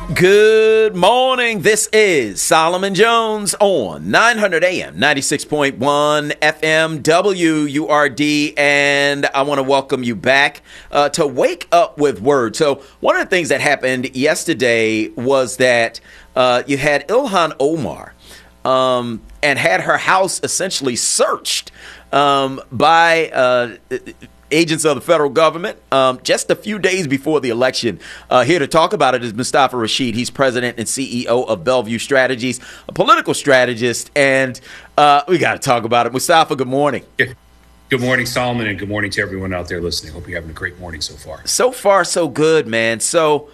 Good morning. This is Solomon Jones on 900 AM, 96.1 FM, WURD, and I want to welcome you back to Wake Up with Word. So one of the things that happened yesterday was that you had Ilhan Omar and had her house essentially searched by agents of the federal government just a few days before the election. Here to talk about it is Mustafa Rashid. He's president and CEO of Bellevue Strategies, a political strategist, and we got to talk about it. Mustafa, good morning. Good morning, Solomon, and good morning to everyone out there listening. Hope you're having a great morning so far. So far, so good, man. So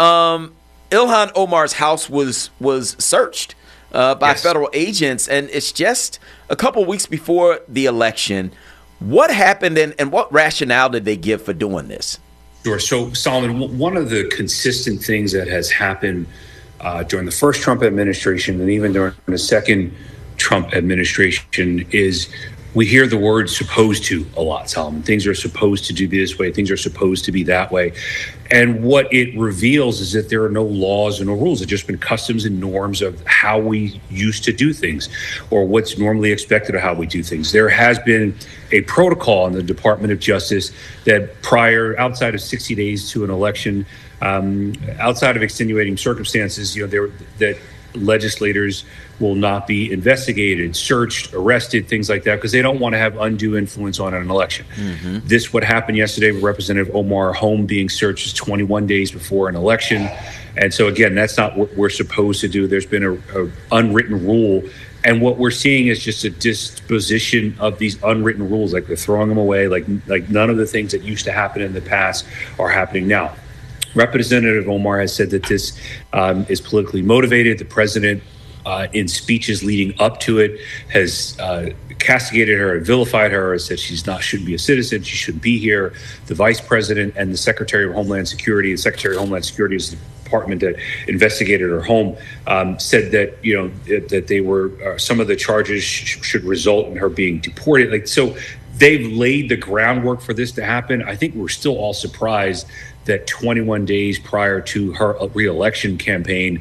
Ilhan Omar's house was searched by federal agents, and it's just a couple weeks before the election. What happened and what rationale did they give for doing this? Sure. So, Solomon, one of the consistent things that has happened during the first Trump administration and even during the second Trump administration is we hear the word supposed to a lot, Solomon. Things are supposed to do this way. Things are supposed to be that way. And what it reveals is that there are no laws and no rules. It's just been customs and norms of how we used to do things or what's normally expected of how we do things. There has been a protocol in the Department of Justice that outside of 60 days to an election, outside of extenuating circumstances, that legislators will not be investigated, searched, arrested, things like that, because they don't want to have undue influence on an election. Mm-hmm. This, what happened yesterday with Representative Omar, home being searched is 21 days before an election. And so, again, that's not what we're supposed to do. There's been a unwritten rule. And what we're seeing is just a disposition of these unwritten rules, like they're throwing them away, like none of the things that used to happen in the past are happening now. Representative Omar has said that this is politically motivated. The president, in speeches leading up to it, has castigated her and vilified her, has said shouldn't be a citizen, she shouldn't be here. The vice president and the Secretary of Homeland Security, is the department that investigated her home, said that that they were some of the charges should result in her being deported. So they've laid the groundwork for this to happen. I think we're still all surprised that 21 days prior to her re-election campaign,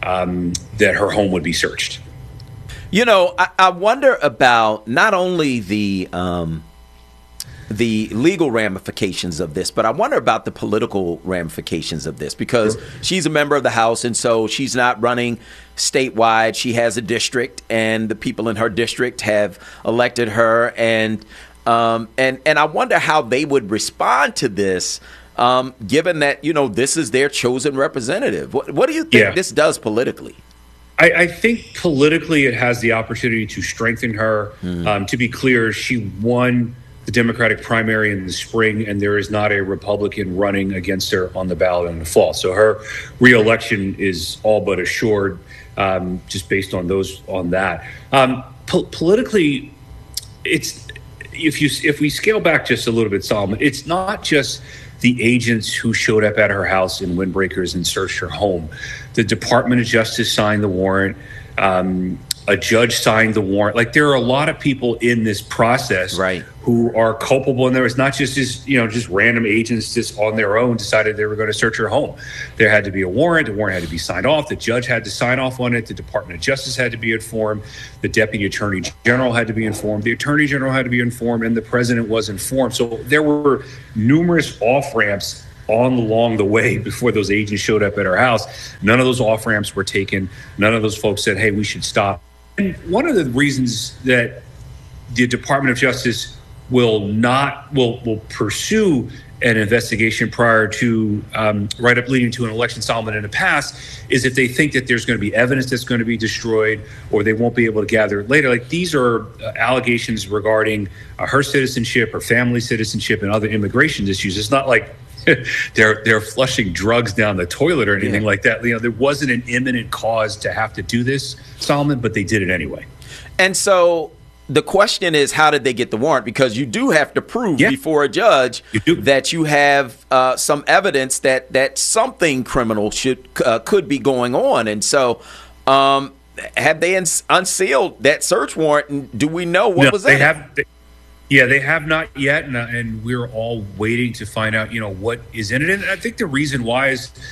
that her home would be searched. I wonder about not only the legal ramifications of this, but I wonder about the political ramifications of this, because she's a member of the House, and so she's not running statewide. She has a district, and the people in her district have elected her, and I wonder how they would respond to this. Given that, this is their chosen representative. What do you think this does politically? I think politically it has the opportunity to strengthen her. To be clear, she won the Democratic primary in the spring, and there is not a Republican running against her on the ballot in the fall. So her reelection is all but assured, just based on that. Politically, if we scale back just a little bit, Solomon, it's not just the agents who showed up at her house in windbreakers and searched her home. The Department of Justice signed the warrant. A judge signed the warrant. There are a lot of people in this process who are culpable. And there was not just just random agents just on their own decided they were going to search her home. There had to be a warrant. The warrant had to be signed off. The judge had to sign off on it. The Department of Justice had to be informed. The Deputy Attorney General had to be informed. The Attorney General had to be informed. And the President was informed. So there were numerous off-ramps along the way before those agents showed up at our house. None of those off-ramps were taken. None of those folks said, hey, we should stop. And one of the reasons that the Department of Justice will pursue an investigation prior to right up leading to an election, Solomon, in the past, is if they think that there's going to be evidence that's going to be destroyed or they won't be able to gather it later. These are allegations regarding her citizenship, her family's citizenship, and other immigration issues. It's not like they're flushing drugs down the toilet or anything like that. There wasn't an imminent cause to have to do this, Solomon, but they did it anyway. And so the question is, how did they get the warrant? Because you do have to prove before a judge that you have some evidence that something criminal could be going on. And so have they unsealed that search warrant? And do we know what was in it? They have not yet, and we're all waiting to find out, what is in it. And I think the reason why is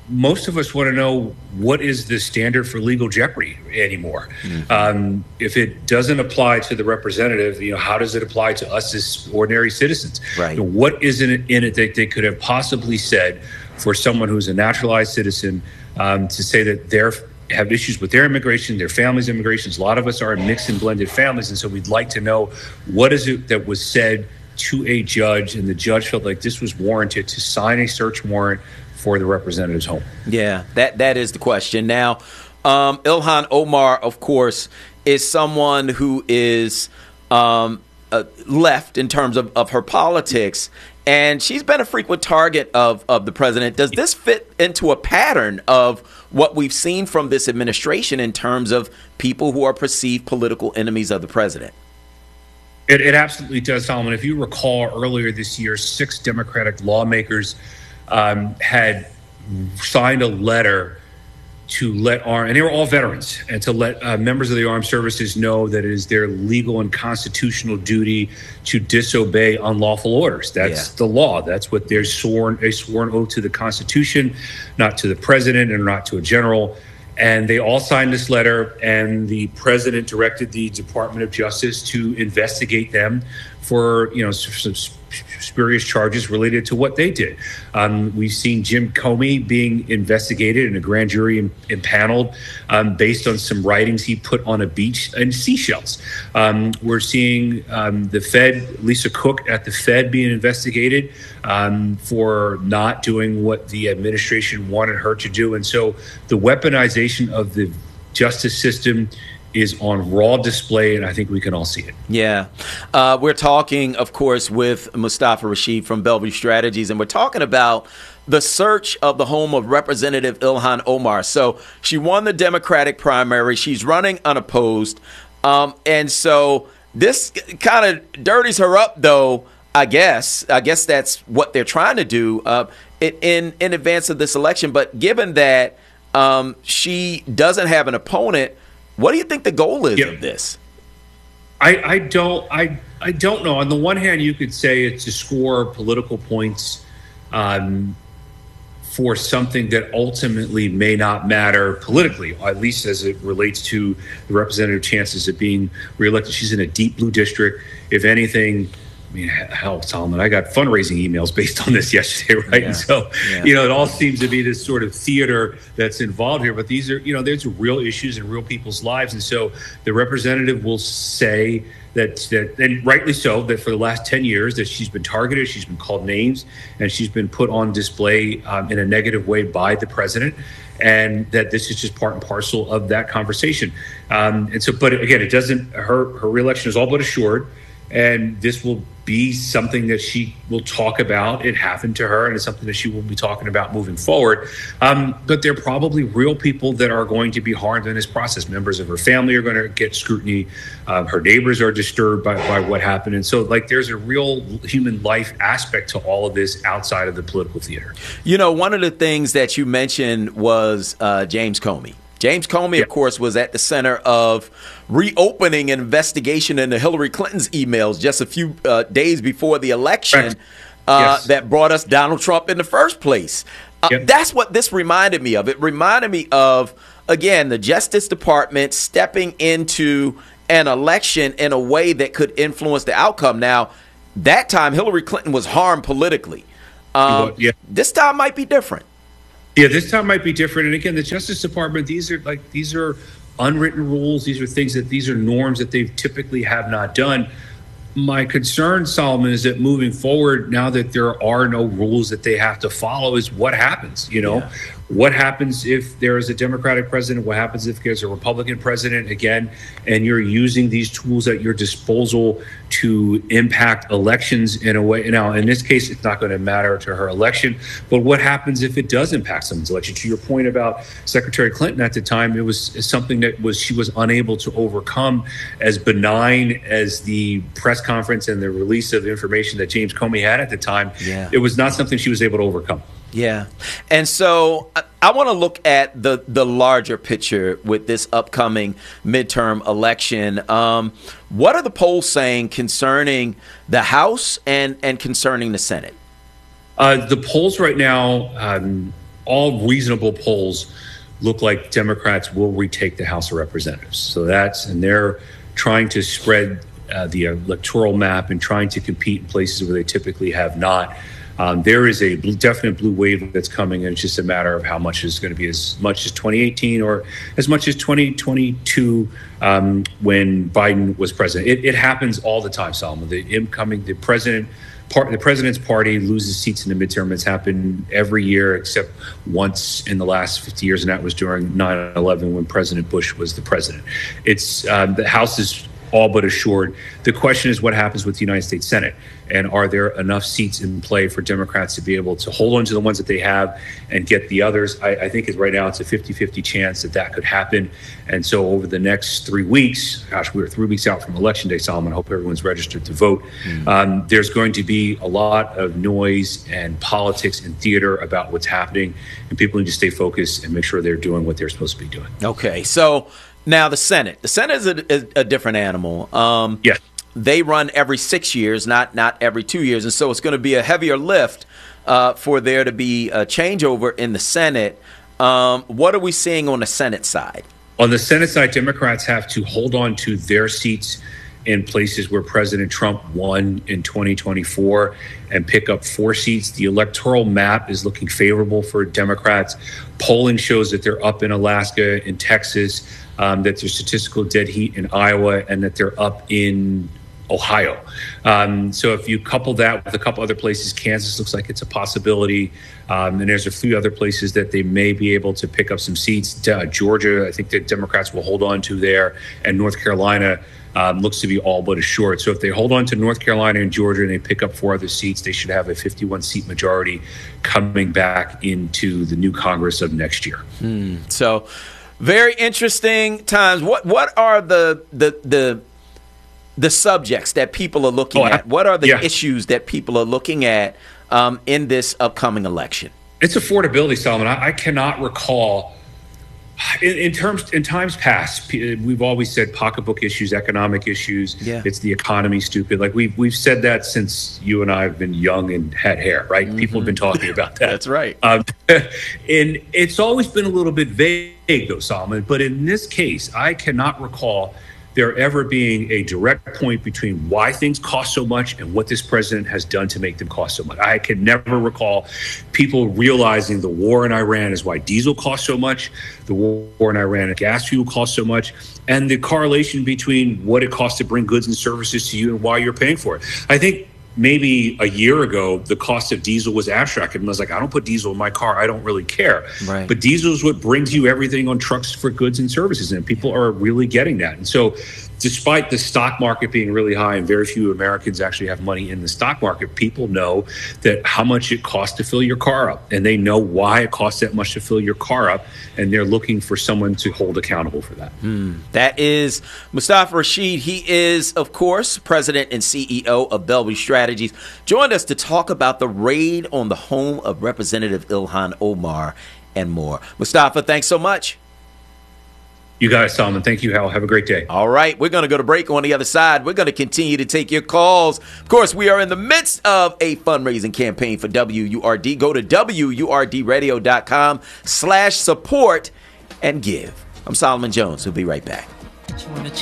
most of us want to know, what is the standard for legal jeopardy anymore? Mm-hmm. If it doesn't apply to the representative, how does it apply to us as ordinary citizens? Right. What is in it that they could have possibly said for someone who's a naturalized citizen to say that they're have issues with their immigration, their family's immigrations? A lot of us are mixed and blended families, and so we'd like to know, what is it that was said to a judge, and the judge felt like this was warranted to sign a search warrant for the representative's home? Yeah, that is the question. Now, Ilhan Omar, of course, is someone who is left in terms of her politics, and she's been a frequent target of the president. Does this fit into a pattern of what we've seen from this administration in terms of people who are perceived political enemies of the president? It absolutely does, Solomon. If you recall, earlier this year, 6 Democratic lawmakers had signed a letter to let and they were all veterans, and to let members of the armed services know that it is their legal and constitutional duty to disobey unlawful orders. That's the law. That's what they're a sworn oath to the Constitution, not to the president and not to a general. And they all signed this letter, and the president directed the Department of Justice to investigate them for, some spurious charges related to what they did. We've seen Jim Comey being investigated in a grand jury impaneled based on some writings he put on a beach in Seychelles. We're seeing the Fed, Lisa Cook at the Fed, being investigated for not doing what the administration wanted her to do. And so the weaponization of the justice system is on raw display, and I think we can all see it. Yeah. We're talking, of course, with Mustafa Rashid from Bellevue Strategies, and we're talking about the search of the home of Representative Ilhan Omar. So she won the Democratic primary. She's running unopposed. And so this kind of dirties her up, though, I guess. I guess that's what they're trying to do in advance of this election. But given that she doesn't have an opponent, what do you think the goal is of this? I don't know. On the one hand, you could say it's to score political points for something that ultimately may not matter politically, at least as it relates to the representative chances of being reelected. She's in a deep blue district. If anything, I mean, hell, Solomon, I got fundraising emails based on this yesterday, right? Yeah. And so, it all seems to be this sort of theater that's involved here. But these are, there's real issues in real people's lives. And so the representative will say that, and rightly so, that for the last 10 years that she's been targeted, she's been called names, and she's been put on display in a negative way by the president. And that this is just part and parcel of that conversation. And so, but again, it doesn't, her reelection is all but assured. And this will be something that she will talk about. It happened to her, and it's something that she will be talking about moving forward. But there are probably real people that are going to be harmed in this process. Members of her family are going to get scrutiny. Her neighbors are disturbed by what happened. And so, there's a real human life aspect to all of this outside of the political theater. One of the things that you mentioned was James Comey. James Comey, of course, was at the center of reopening an investigation into Hillary Clinton's emails just a few days before the election that brought us Donald Trump in the first place. That's what this reminded me of. It reminded me of, again, the Justice Department stepping into an election in a way that could influence the outcome. Now, that time, Hillary Clinton was harmed politically. This time might be different. Yeah, this time might be different. And again, the Justice Department, these are unwritten rules. These are norms that they typically have not done. My concern, Solomon, is that moving forward, now that there are no rules that they have to follow, is what happens. What happens if there is a Democratic president? What happens if there's a Republican president again, and you're using these tools at your disposal to impact elections in a way? Now, in this case, it's not going to matter to her election, but what happens if it does impact someone's election? To your point about Secretary Clinton at the time, it was something that she was unable to overcome. As benign as the press conference and the release of information that James Comey had at the time, it was not something she was able to overcome. Yeah. And so I want to look at the larger picture with this upcoming midterm election. What are the polls saying concerning the House and concerning the Senate? The polls right now all reasonable polls look like Democrats will retake the House of Representatives. So and they're trying to spread the electoral map and trying to compete in places where they typically have not. There is a definite blue wave that's coming, and it's just a matter of how much is going to be, as much as 2018 or as much as 2022 when Biden was president. It happens all the time, Solomon. The president's party loses seats in the midterm. It's happened every year except once in the last 50 years, and that was during 9/11 when President Bush was the president. It's the House is all but assured. The question is what happens with the United States Senate, and are there enough seats in play for Democrats to be able to hold on to the ones that they have and get the others? I think right now it's a 50-50 chance that could happen. And so over the next 3 weeks, gosh, we're 3 weeks out from Election Day, Solomon. I hope everyone's registered to vote. There's going to be a lot of noise and politics and theater about what's happening, and people need to stay focused and make sure they're doing what they're supposed to be doing. Okay, so now the Senate is a different animal. Yes. They run every 6 years, not every 2 years. And so it's going to be a heavier lift for there to be a changeover in the Senate. What are we seeing on the Senate side? On the Senate side, Democrats have to hold on to their seats in places where President Trump won in 2024 and pick up 4 seats. The electoral map is looking favorable for Democrats. Polling shows that they're up in Alaska, in Texas, that there's statistical dead heat in Iowa, and that they're up in Ohio. So if you couple that with a couple other places, Kansas looks like it's a possibility. And there's a few other places that they may be able to pick up some seats. Georgia, I think that Democrats will hold on to there. And North Carolina looks to be all but assured. So if they hold on to North Carolina and Georgia and they pick up 4 other seats, they should have a 51-seat majority coming back into the new Congress of next year. So very interesting times. What are the subjects that people are looking at? What are the issues that people are looking at in this upcoming election? It's affordability, Solomon. I cannot recall. In times past, we've always said pocketbook issues, economic issues. Yeah. It's the economy, stupid. Like we've said that since you and I have been young and had hair, right? Mm-hmm. People have been talking about that. That's right. And it's always been a little bit vague, though, Solomon. But in this case, I cannot recall there ever being a direct point between why things cost so much and what this president has done to make them cost so much. I can never recall people realizing the war in Iran is why diesel costs so much, the war in Iran and gas fuel costs so much, and the correlation between what it costs to bring goods and services to you and why you're paying for it. I think maybe a year ago, the cost of diesel was abstract. And I was like, I don't put diesel in my car. I don't really care. Right. But diesel is what brings you everything on trucks for goods and services. And people are really getting that. And so despite the stock market being really high and very few Americans actually have money in the stock market, people know that how much it costs to fill your car up. And they know why it costs that much to fill your car up. And they're looking for someone to hold accountable for that. That is Mustafa Rashid. He is, of course, president and CEO of Bellevue Strategies. Joined us to talk about the raid on the home of Representative Ilhan Omar and more. Mustafa, thanks so much. You got it, Solomon. Thank you, Hal. Have a great day. All right. We're going to go to break. On the other side, we're going to continue to take your calls. Of course, we are in the midst of a fundraising campaign for WURD. Go to WURDradio.com/support and give. I'm Solomon Jones. We'll be right back.